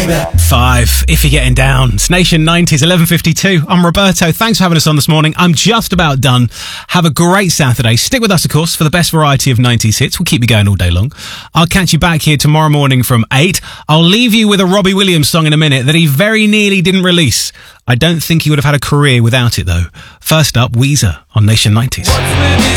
5, if you're getting down. It's Nation 90s, 11:52. I'm Roberto. Thanks for having us on this morning. I'm just about done. Have a great Saturday. Stick with us, of course, for the best variety of 90s hits. We'll keep you going all day long. I'll catch you back here tomorrow morning from 8. I'll leave you with a Robbie Williams song in a minute that he very nearly didn't release. I don't think he would have had a career without it, though. First up, Weezer on Nation 90s.